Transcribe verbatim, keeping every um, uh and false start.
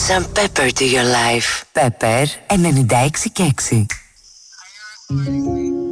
some pepper to your life. Pepper ενενήντα έξι και έξι.